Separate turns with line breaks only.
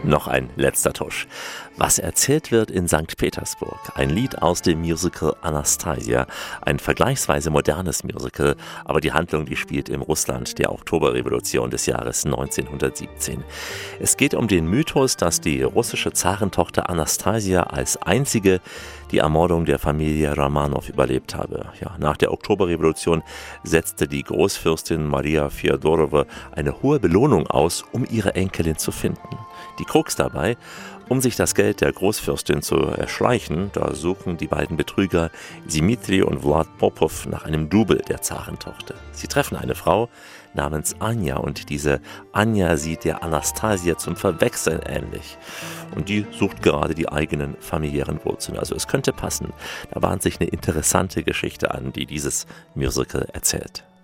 Noch ein letzter Tusch. Was erzählt wird in St. Petersburg? Ein Lied aus dem Musical Anastasia. Ein vergleichsweise modernes Musical, aber die Handlung, die spielt im Russland der Oktoberrevolution des Jahres 1917. Es geht um den Mythos, dass die russische Zarentochter Anastasia als einzige die Ermordung der Familie Romanow überlebt habe. Ja, nach der Oktoberrevolution setzte die Großfürstin Maria Fjodorowa eine hohe Belohnung aus, um ihre Enkelin zu finden. Die Krux dabei: um sich das Geld der Großfürstin zu erschleichen, da suchen die beiden Betrüger Dimitri und Vlad Popov nach einem Double der Zarentochter. Sie treffen eine Frau namens Anja und diese Anja sieht der Anastasia zum Verwechseln ähnlich. Und die sucht gerade die eigenen familiären Wurzeln. Also es könnte passen. Da bahnt sich eine interessante Geschichte an, die dieses Musical erzählt.